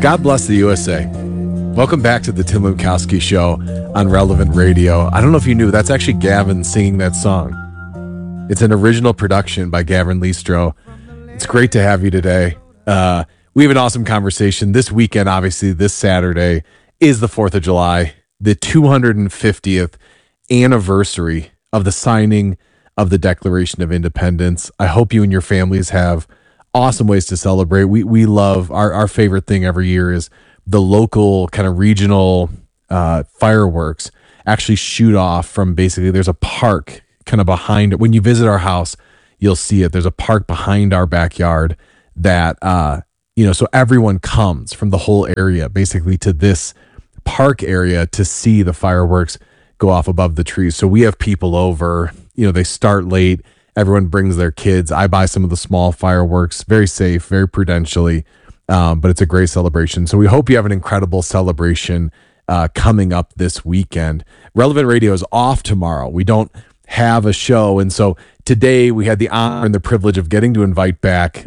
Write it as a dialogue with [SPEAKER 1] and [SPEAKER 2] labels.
[SPEAKER 1] God bless the USA. Welcome back to the Tim Lemkowski Show on Relevant Radio. I don't know if you knew, that's actually Gavin singing that song. It's an original production by Gavin Listro. It's great to have you today. We have an awesome conversation. This weekend, obviously, this Saturday is the 4th of July, the 250th anniversary of the signing of the Declaration of Independence. I hope you and your families have awesome ways to celebrate. We love, our favorite thing every year is the local kind of regional fireworks actually shoot off from, basically, there's a park kind of behind it. When you visit our house, you'll see it. There's a park behind our backyard that, so everyone comes from the whole area basically to this park area to see the fireworks go off above the trees. So we have people over, they start late. Everyone brings their kids. I buy some of the small fireworks, very safe, very prudentially, but it's a great celebration. So we hope you have an incredible celebration coming up this weekend. Relevant Radio is off tomorrow. We don't have a show. And so today we had the honor and the privilege of getting to invite back